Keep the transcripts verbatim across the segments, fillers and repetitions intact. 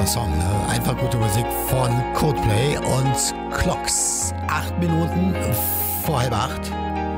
Song, ne? Einfach gute Musik von Coldplay und Clocks. Acht Minuten vor halb acht.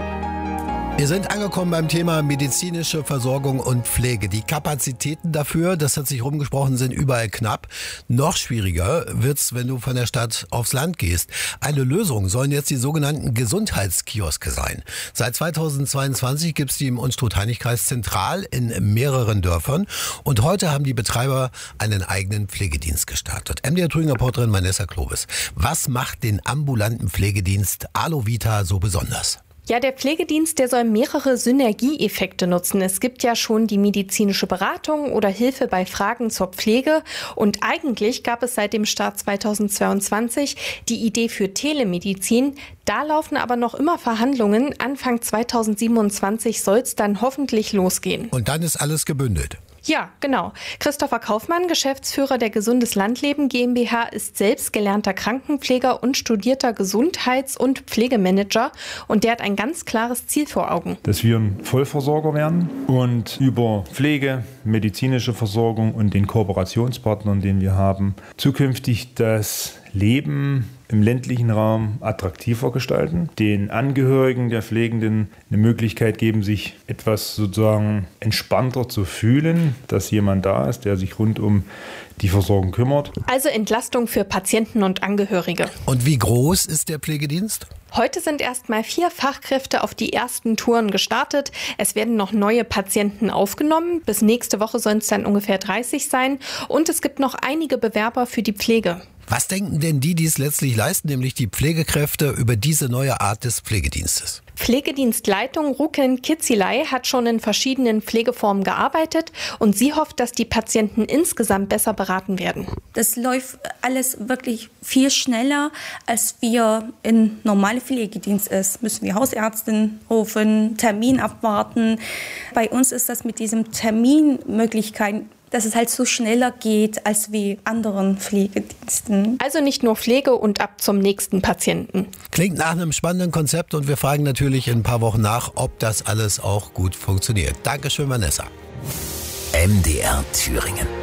Wir sind angekommen beim Thema medizinische Versorgung und Pflege. Die Kapazitäten dafür, das hat sich rumgesprochen, sind überall knapp. Noch schwieriger wird's, wenn du von der Stadt aufs Land gehst. Eine Lösung sollen jetzt die sogenannten Gesundheitskioske sein. Seit zweitausendzweiundzwanzig gibt's die im Unstrut-Heinig-Kreis zentral in mehreren Dörfern. Und heute haben die Betreiber einen eigenen Pflegedienst gestartet. M D R-Thüringen-Reporterin Vanessa Klobes. Was macht den ambulanten Pflegedienst Alovita so besonders? Ja, der Pflegedienst, der soll mehrere Synergieeffekte nutzen. Es gibt ja schon die medizinische Beratung oder Hilfe bei Fragen zur Pflege. Und eigentlich gab es seit dem Start zweitausendzweiundzwanzig die Idee für Telemedizin. Da laufen aber noch immer Verhandlungen. Anfang zweitausendsiebenundzwanzig soll es dann hoffentlich losgehen. Und dann ist alles gebündelt. Ja, genau. Christopher Kaufmann, Geschäftsführer der Gesundes Landleben GmbH, ist selbst gelernter Krankenpfleger und studierter Gesundheits- und Pflegemanager. Und der hat ein ganz klares Ziel vor Augen. Dass wir ein Vollversorger werden und über Pflege, medizinische Versorgung und den Kooperationspartnern, den wir haben, zukünftig das Leben im ländlichen Raum attraktiver gestalten, den Angehörigen der Pflegenden eine Möglichkeit geben, sich etwas sozusagen entspannter zu fühlen, dass jemand da ist, der sich rund um die Versorgung kümmert. Also Entlastung für Patienten und Angehörige. Und wie groß ist der Pflegedienst? Heute sind erst mal vier Fachkräfte auf die ersten Touren gestartet. Es werden noch neue Patienten aufgenommen. Bis nächste Woche sollen es dann ungefähr dreißig sein. Und es gibt noch einige Bewerber für die Pflege. Was denken denn die, die es letztlich leisten, nämlich die Pflegekräfte, über diese neue Art des Pflegedienstes? Pflegedienstleitung Ruken Kitzilei hat schon in verschiedenen Pflegeformen gearbeitet und sie hofft, dass die Patienten insgesamt besser beraten werden. Das läuft alles wirklich viel schneller, als wir in normalen Pflegedienst ist. Müssen wir Hausärztin rufen, Termin abwarten. Bei uns ist das mit diesem Terminmöglichkeiten, dass es halt so schneller geht als wie anderen Pflegediensten. Also nicht nur Pflege und ab zum nächsten Patienten. Klingt nach einem spannenden Konzept und wir fragen natürlich in ein paar Wochen nach, ob das alles auch gut funktioniert. Dankeschön, Vanessa. M D R Thüringen.